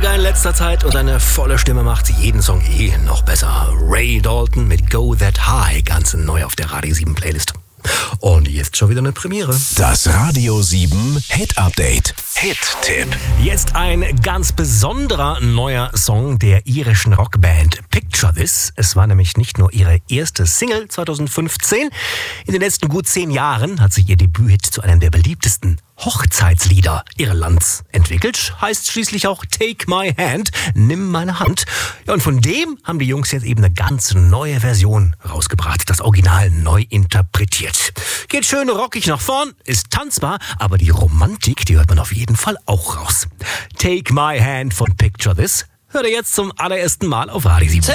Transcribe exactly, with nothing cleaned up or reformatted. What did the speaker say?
ruhiger in letzter Zeit und seine volle Stimme macht jeden Song eh noch besser. Ray Dalton mit Go That High, ganz neu auf der Radio sieben Playlist. Und jetzt schon wieder eine Premiere. Das Radio sieben Hit Update. Hit-Tipp. Jetzt ein ganz besonderer neuer Song der irischen Rockband Picture This. Es war nämlich nicht nur ihre erste Single zweitausendfünfzehn. In den letzten gut zehn Jahren hat sich ihr Debüthit zu einem der beliebtesten Hochzeitslieder Irlands entwickelt. Heißt schließlich auch Take My Hand, nimm meine Hand. Ja, und von dem haben die Jungs jetzt eben eine ganz neue Version rausgebracht. Das Original neu interpretiert. Geht schön rockig nach vorn, ist tanzbar, aber die Romantik, die hört man auf jeden Fall auch raus. Take My Hand von Picture This hört ihr jetzt zum allerersten Mal auf Radio sieben.